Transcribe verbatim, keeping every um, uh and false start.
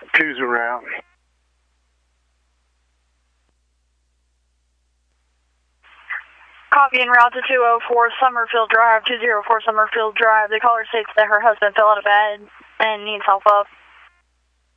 Two's around. Copy en route to two oh four Summerfield Drive, two oh four Summerfield Drive. The caller states that her husband fell out of bed and needs help up.